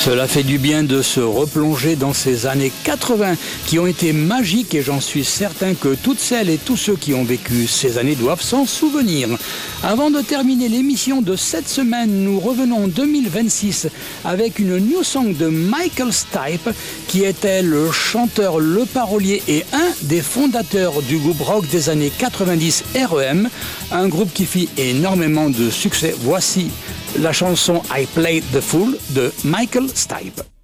Cela fait du bien de se replonger dans ces années 80 qui ont été magiques et j'en suis certain que toutes celles et tous ceux qui ont vécu ces années doivent s'en souvenir. Avant de terminer l'émission de cette semaine, nous revenons en 2026 avec une new song de Michael Stipe qui était le chanteur, le parolier et un des fondateurs du groupe rock des années 90 REM, un groupe qui fit énormément de succès. Voici la chanson I Played the Fool de Michael Stipe.